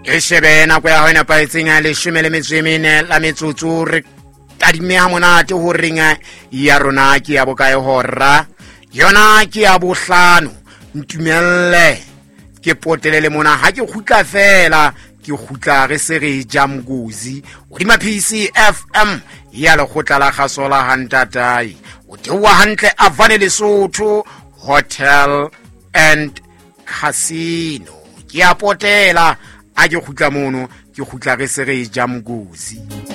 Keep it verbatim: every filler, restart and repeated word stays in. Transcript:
e shebe nako ya hona paetseng ya leshome le metso e mene la metsotso re tadime ha monate ho ringa ya rona ke ya bokae hora yona ke ya bohlano ntumelle ke potelele mona ha ke khutla fela ke khutla re se re ja Mgozi o di P C F M ya le khotla la khasola hantatai o tewa hantle Avane Lesotho Hotel and Casino ke a potela a ke khutla mono ke khutla re se re ja Mgozi.